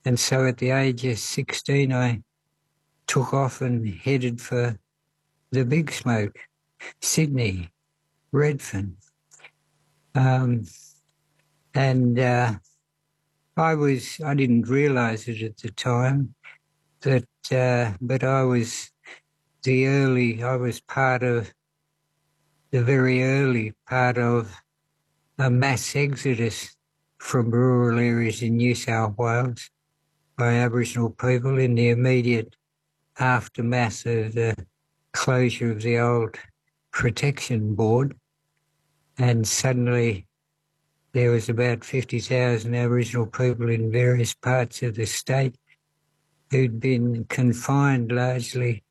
And so at the age of 16, I took off and headed for the big smoke, Sydney, Redfern. And I didn't realise it at the time, but I was part of the very early part of a mass exodus from rural areas in New South Wales by Aboriginal people in the immediate aftermath of the closure of the old protection board. And suddenly there was about 50,000 Aboriginal people in various parts of the state who'd been confined largely